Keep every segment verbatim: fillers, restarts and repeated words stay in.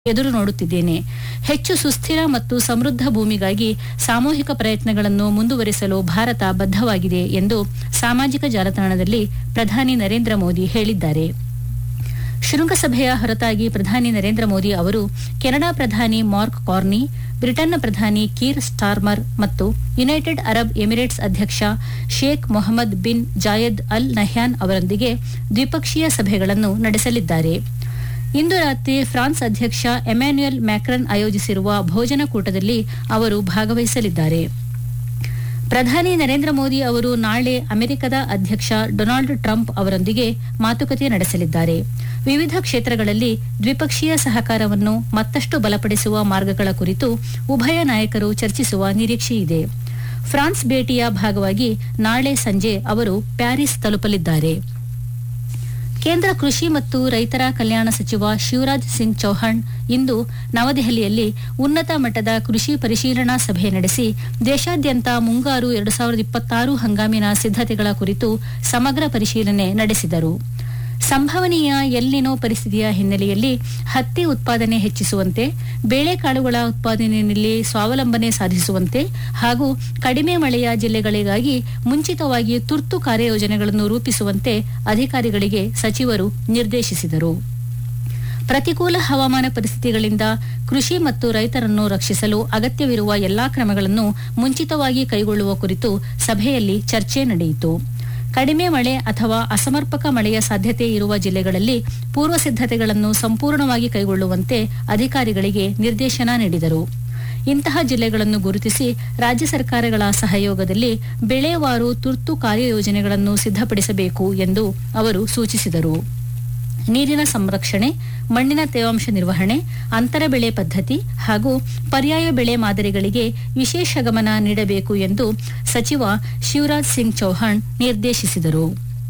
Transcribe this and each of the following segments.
ಎದುರು ನೋಡುತ್ತಿದ್ದೇನೆ. ಹೆಚ್ಚು ಸುಸ್ಥಿರ ಮತ್ತು ಸಮೃದ್ಧ ಭೂಮಿಗಾಗಿ ಸಾಮೂಹಿಕ ಪ್ರಯತ್ನಗಳನ್ನು ಮುಂದುವರಿಸಲು ಭಾರತ ಬದ್ಧವಾಗಿದೆ ಎಂದು ಸಾಮಾಜಿಕ ಜಾಲತಾಣದಲ್ಲಿ ಪ್ರಧಾನಿ ನರೇಂದ್ರ ಮೋದಿ ಹೇಳಿದ್ದಾರೆ. ಶೃಂಗಸಭೆಯ ಹೊರತಾಗಿ ಪ್ರಧಾನಿ ನರೇಂದ್ರ ಮೋದಿ ಅವರು ಕೆನಡಾ ಪ್ರಧಾನಿ ಮಾರ್ಕ್ ಕಾರ್ನಿ, ಬ್ರಿಟನ್ನ ಪ್ರಧಾನಿ ಕೀರ್ ಸ್ಟಾರ್ಮರ್ ಮತ್ತು ಯುನೈಟೆಡ್ ಅರಬ್ ಎಮಿರೇಟ್ಸ್ ಅಧ್ಯಕ್ಷ Sheikh Mohammed bin Zayed Al Nahyan ಅವರೊಂದಿಗೆ ದ್ವಿಪಕ್ಷೀಯ ಸಭೆಗಳನ್ನು ನಡೆಸಲಿದ್ದಾರೆ. ಇಂದು ರಾತ್ರಿ ಫ್ರಾನ್ಸ್ ಅಧ್ಯಕ್ಷ ಎಮ್ಯಾನ್ಯುಯಲ್ ಮ್ಯಾಕ್ರನ್ ಆಯೋಜಿಸಿರುವ ಭೋಜನಕೂಟದಲ್ಲಿ ಅವರು ಭಾಗವಹಿಸಲಿದ್ದಾರೆ. ಪ್ರಧಾನಿ ನರೇಂದ್ರ ಮೋದಿ ಅವರು ನಾಳೆ ಅಮೆರಿಕದ ಅಧ್ಯಕ್ಷ ಡೊನಾಲ್ಡ್ ಟ್ರಂಪ್ ಅವರೊಂದಿಗೆ ಮಾತುಕತೆ ನಡೆಸಲಿದ್ದಾರೆ. ವಿವಿಧ ಕ್ಷೇತ್ರಗಳಲ್ಲಿ ದ್ವಿಪಕ್ಷೀಯ ಸಹಕಾರವನ್ನು ಮತ್ತಷ್ಟು ಬಲಪಡಿಸುವ ಮಾರ್ಗಗಳ ಕುರಿತು ಉಭಯ ನಾಯಕರು ಚರ್ಚಿಸುವ ನಿರೀಕ್ಷೆಯಿದೆ. ಫ್ರಾನ್ಸ್ ಭೇಟಿಯ ಭಾಗವಾಗಿ ನಾಳೆ ಸಂಜೆ ಅವರು ಪ್ಯಾರಿಸ್ ತಲುಪಲಿದ್ದಾರೆ. ಕೇಂದ್ರ ಕೃಷಿ ಮತ್ತು ರೈತರ ಕಲ್ಯಾಣ ಸಚಿವ ಶಿವರಾಜ್ ಸಿಂಗ್ ಚೌಹಾಣ್ ಇಂದು ನವದೆಹಲಿಯಲ್ಲಿ ಉನ್ನತ ಮಟ್ಟದ ಕೃಷಿ ಪರಿಶೀಲನಾ ಸಭೆ ನಡೆಸಿ ದೇಶಾದ್ಯಂತ ಮುಂಗಾರು ಎರಡು ಸಾವಿರದ ಇಪ್ಪತ್ತಾರು ಹಂಗಾಮಿನ ಸಿದ್ದತೆಗಳ ಕುರಿತು ಸಮಗ್ರ ಪರಿಶೀಲನೆ ನಡೆಸಿದರು. ಸಂಭವನೀಯ ಎಲ್ನಿನೋ ಪರಿಸ್ಥಿತಿಯ ಹಿನ್ನೆಲೆಯಲ್ಲಿ ಹತ್ತಿ ಉತ್ಪಾದನೆ ಹೆಚ್ಚಿಸುವಂತೆ, ಬೇಳೆಕಾಳುಗಳ ಉತ್ಪಾದನೆಯಲ್ಲಿ ಸ್ವಾವಲಂಬನೆ ಸಾಧಿಸುವಂತೆ ಹಾಗೂ ಕಡಿಮೆ ಮಳೆಯ ಜಿಲ್ಲೆಗಳಿಗಾಗಿ ಮುಂಚಿತವಾಗಿ ತುರ್ತು ಕಾರ್ಯಯೋಜನೆಗಳನ್ನು ರೂಪಿಸುವಂತೆ ಅಧಿಕಾರಿಗಳಿಗೆ ಸಚಿವರು ನಿರ್ದೇಶಿಸಿದರು. ಪ್ರತಿಕೂಲ ಹವಾಮಾನ ಪರಿಸ್ಥಿತಿಗಳಿಂದ ಕೃಷಿ ಮತ್ತು ರೈತರನ್ನು ರಕ್ಷಿಸಲು ಅಗತ್ಯವಿರುವ ಎಲ್ಲಾ ಕ್ರಮಗಳನ್ನು ಮುಂಚಿತವಾಗಿ ಕೈಗೊಳ್ಳುವ ಕುರಿತು ಸಭೆಯಲ್ಲಿ ಚರ್ಚೆ ನಡೆಯಿತು. ಕಡಿಮೆ ಮಳೆ ಅಥವಾ ಅಸಮರ್ಪಕ ಮಳೆಯ ಸಾಧ್ಯತೆ ಇರುವ ಜಿಲ್ಲೆಗಳಲ್ಲಿ ಪೂರ್ವ ಸಿದ್ದತೆಗಳನ್ನು ಸಂಪೂರ್ಣವಾಗಿ ಕೈಗೊಳ್ಳುವಂತೆ ಅಧಿಕಾರಿಗಳಿಗೆ ನಿರ್ದೇಶನ ನೀಡಿದರು. ಇಂತಹ ಜಿಲ್ಲೆಗಳನ್ನು ಗುರುತಿಸಿ ರಾಜ್ಯ ಸರ್ಕಾರಗಳ ಸಹಯೋಗದಲ್ಲಿ ಬೆಳೆವಾರು ತುರ್ತು ಕಾರ್ಯಯೋಜನೆಗಳನ್ನು ಸಿದ್ದಪಡಿಸಬೇಕು ಎಂದು ಅವರು ಸೂಚಿಸಿದರು. ನೀರಿನ ಸಂರಕ್ಷಣೆ, ಮಣ್ಣಿನ ತೇವಾಂಶ ನಿರ್ವಹಣೆ, ಅಂತರ ಬೆಳೆ ಪದ್ಧತಿ ಹಾಗೂ ಪರ್ಯಾಯ ಬೆಳೆ ಮಾದರಿಗಳಿಗೆ ವಿಶೇಷ ಗಮನ ನೀಡಬೇಕು ಎಂದು ಸಚಿವ ಶಿವರಾಜ್ ಸಿಂಗ್ ಚೌಹಾಣ್ ನಿರ್ದೇಶಿಸಿದರು.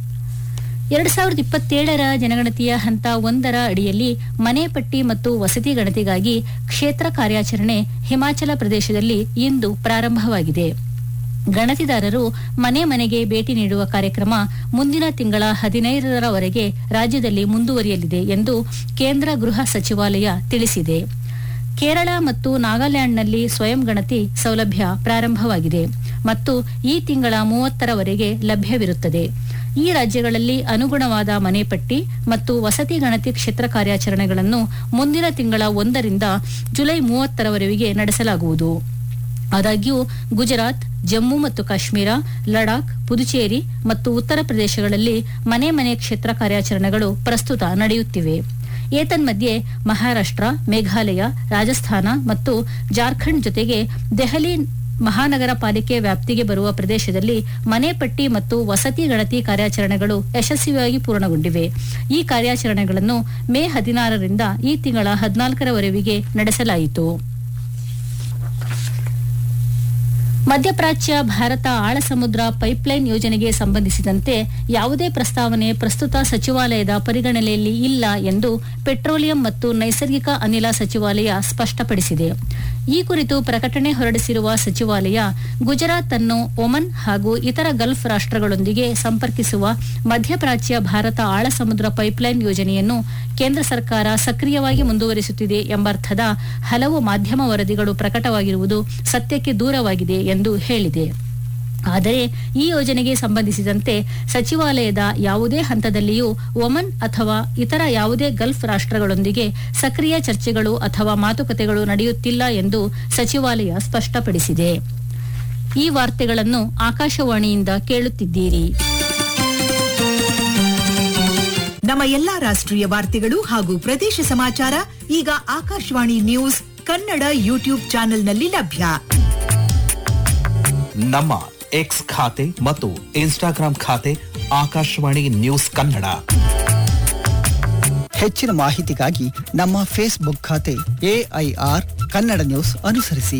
ಎರಡು ಸಾವಿರದ ಇಪ್ಪತ್ತೇಳರ ಜನಗಣತಿಯ ಹಂತ ಒಂದರ ಅಡಿಯಲ್ಲಿ ಮನೆ ಪಟ್ಟಿ ಮತ್ತು ವಸತಿ ಗಣತಿಗಾಗಿ ಕ್ಷೇತ್ರ ಕಾರ್ಯಾಚರಣೆ ಹಿಮಾಚಲ ಪ್ರದೇಶದಲ್ಲಿ ಇಂದು ಪ್ರಾರಂಭವಾಗಿದೆ. ಗಣತಿದಾರರು ಮನೆ ಮನೆಗೆ ಭೇಟಿ ನೀಡುವ ಕಾರ್ಯಕ್ರಮ ಮುಂದಿನ ತಿಂಗಳ ಹದಿನೈದರವರೆಗೆ ರಾಜ್ಯದಲ್ಲಿ ಮುಂದುವರಿಯಲಿದೆ ಎಂದು ಕೇಂದ್ರ ಗೃಹ ಸಚಿವಾಲಯ ತಿಳಿಸಿದೆ. ಕೇರಳ ಮತ್ತು ನಾಗಾಲ್ಯಾಂಡ್ನಲ್ಲಿ ಸ್ವಯಂ ಗಣತಿ ಸೌಲಭ್ಯ ಪ್ರಾರಂಭವಾಗಿದೆ ಮತ್ತು ಈ ತಿಂಗಳ ಮೂವತ್ತರವರೆಗೆ ಲಭ್ಯವಿರುತ್ತದೆ. ಈ ರಾಜ್ಯಗಳಲ್ಲಿ ಅನುಗುಣವಾದ ಮನೆಪಟ್ಟಿ ಮತ್ತು ವಸತಿ ಗಣತಿ ಕ್ಷೇತ್ರ ಕಾರ್ಯಾಚರಣೆಗಳನ್ನು ಮುಂದಿನ ತಿಂಗಳ ಒಂದರಿಂದ ಜುಲೈ ಮೂವತ್ತರವರೆಗೆ ನಡೆಸಲಾಗುವುದು. ಆದಾಗ್ಯೂ ಗುಜರಾತ್, ಜಮ್ಮು ಮತ್ತು ಕಾಶ್ಮೀರ, ಲಡಾಖ್, ಪುದುಚೇರಿ ಮತ್ತು ಉತ್ತರ ಪ್ರದೇಶಗಳಲ್ಲಿ ಮನೆ ಮನೆ ಕ್ಷೇತ್ರ ಕಾರ್ಯಾಚರಣೆಗಳು ಪ್ರಸ್ತುತ ನಡೆಯುತ್ತಿವೆ. ಏತನ್ಮಧ್ಯೆ ಮಹಾರಾಷ್ಟ್ರ, ಮೇಘಾಲಯ, ರಾಜಸ್ಥಾನ ಮತ್ತು ಜಾರ್ಖಂಡ್ ಜೊತೆಗೆ ದೆಹಲಿ ಮಹಾನಗರ ಪಾಲಿಕೆ ವ್ಯಾಪ್ತಿಗೆ ಬರುವ ಪ್ರದೇಶದಲ್ಲಿ ಮನೆ ಪಟ್ಟಿ ಮತ್ತು ವಸತಿ ಗಣತಿ ಕಾರ್ಯಾಚರಣೆಗಳು ಯಶಸ್ವಿಯಾಗಿ ಪೂರ್ಣಗೊಂಡಿವೆ. ಈ ಕಾರ್ಯಾಚರಣೆಗಳನ್ನು ಮೇ ಹದಿನಾರರಿಂದ ಈ ತಿಂಗಳ ಹದಿನಾಲ್ಕರವರೆಗೆ ನಡೆಸಲಾಯಿತು. ಮಧ್ಯಪ್ರಾಚ್ಯ ಭಾರತ ಆಳ ಸಮುದ್ರ ಪೈಪ್ಲೈನ್ ಯೋಜನೆಗೆ ಸಂಬಂಧಿಸಿದಂತೆ ಯಾವುದೇ ಪ್ರಸ್ತಾವನೆ ಪ್ರಸ್ತುತ ಸಚಿವಾಲಯದ ಪರಿಗಣನೆಯಲ್ಲಿ ಇಲ್ಲ ಎಂದು ಪೆಟ್ರೋಲಿಯಂ ಮತ್ತು ನೈಸರ್ಗಿಕ ಅನಿಲ ಸಚಿವಾಲಯ ಸ್ಪಷ್ಟಪಡಿಸಿದೆ. ಈ ಕುರಿತು ಪ್ರಕಟಣೆ ಹೊರಡಿಸಿರುವ ಸಚಿವಾಲಯ ಗುಜರಾತ್ ಅನ್ನು ಒಮನ್ ಹಾಗೂ ಇತರ ಗಲ್ಫ್ ರಾಷ್ಟ್ರಗಳೊಂದಿಗೆ ಸಂಪರ್ಕಿಸುವ ಮಧ್ಯಪ್ರಾಚ್ಯ ಭಾರತ ಆಳ ಸಮುದ್ರ ಪೈಪ್ಲೈನ್ ಯೋಜನೆಯನ್ನು ಕೇಂದ್ರ ಸರ್ಕಾರ ಸಕ್ರಿಯವಾಗಿ ಮುಂದುವರಿಸುತ್ತಿದೆ ಎಂಬರ್ಥದ ಹಲವು ಮಾಧ್ಯಮ ವರದಿಗಳು ಪ್ರಕಟವಾಗಿರುವುದು ಸತ್ಯಕ್ಕೆ ದೂರವಾಗಿದೆ ಎಂದು ಹೇಳಿದೆ. ಆದರೆ ಈ ಯೋಜನೆಗೆ ಸಂಬಂಧಿಸಿದಂತೆ ಸಚಿವಾಲಯದ ಯಾವುದೇ ಹಂತದಲ್ಲಿಯೂ ಒಮನ್ ಅಥವಾ ಇತರ ಯಾವುದೇ ಗಲ್ಫ್ ರಾಷ್ಟ್ರಗಳೊಂದಿಗೆ ಸಕ್ರಿಯ ಚರ್ಚೆಗಳು ಅಥವಾ ಮಾತುಕತೆಗಳು ನಡೆಯುತ್ತಿಲ್ಲ ಎಂದು ಸಚಿವಾಲಯ ಸ್ಪಷ್ಟಪಡಿಸಿದೆ. ಈ ವಾರ್ತೆಗಳನ್ನು ಆಕಾಶವಾಣಿಯಿಂದ ಕೇಳುತ್ತಿದ್ದೀರಿ. ನಮ್ಮ ಎಲ್ಲಾ ರಾಷ್ಟ್ರೀಯ ವಾರ್ತೆಗಳು ಹಾಗೂ ಪ್ರದೇಶ ಸಮಾಚಾರ ಈಗ ಆಕಾಶವಾಣಿ ನ್ಯೂಸ್ ಕನ್ನಡ ಯೂಟ್ಯೂಬ್ ಚಾನೆಲ್ನಲ್ಲಿ ಲಭ್ಯ. ನಮ್ಮ ಎಕ್ಸ್ ಖಾತೆ ಮತ್ತು ಇನ್ಸ್ಟಾಗ್ರಾಂ ಖಾತೆ ಆಕಾಶವಾಣಿ ನ್ಯೂಸ್ ಕನ್ನಡ. ಹೆಚ್ಚಿನ ಮಾಹಿತಿಗಾಗಿ ನಮ್ಮ ಫೇಸ್ಬುಕ್ ಖಾತೆ ಎಐಆರ್ ಕನ್ನಡ ನ್ಯೂಸ್ ಅನುಸರಿಸಿ.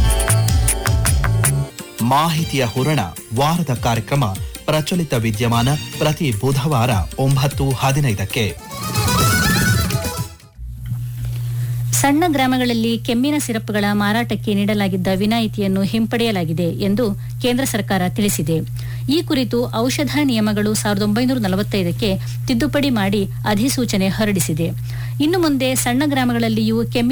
ಮಾಹಿತಿಯ ಹೂರಣ ವಾರದ ಕಾರ್ಯಕ್ರಮ ಪ್ರಚಲಿತ ವಿದ್ಯಮಾನ ಪ್ರತಿ ಬುಧವಾರ ಒಂಬತ್ತು ಹದಿನೈದಕ್ಕೆ. ಸಣ್ಣ ಗ್ರಾಮಗಳಲ್ಲಿ ಕೆಮ್ಮಿನ ಸಿರಪ್ಗಳ ಮಾರಾಟಕ್ಕೆ ನೀಡಲಾಗಿದ್ದ ವಿನಾಯಿತಿಯನ್ನು ಹಿಂಪಡೆಯಲಾಗಿದೆ ಎಂದು ಕೇಂದ್ರ ಸರ್ಕಾರ ತಿಳಿಸಿದೆ. ಈ ಕುರಿತು ಔಷಧ ನಿಯಮಗಳು ಸಾವಿರದ ಒಂಬೈನೂರ ನಲವತ್ತೈದಕ್ಕೆ ತಿದ್ದುಪಡಿ ಮಾಡಿ ಅಧಿಸೂಚನೆ ಹೊರಡಿಸಿದೆ. ಇನ್ನು ಮುಂದೆ ಸಣ್ಣ ಗ್ರಾಮಗಳಲ್ಲಿಯೂ ಕೆಮ್ಮಿನ